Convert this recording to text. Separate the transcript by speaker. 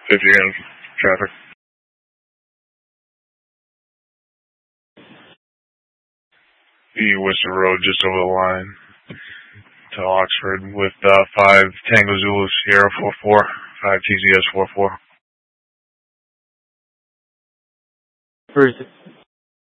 Speaker 1: 50 in traffic. The Worcester Road, just over the line to Oxford with 5 Tango Zulu Sierra 44, 5 TZS 44.
Speaker 2: First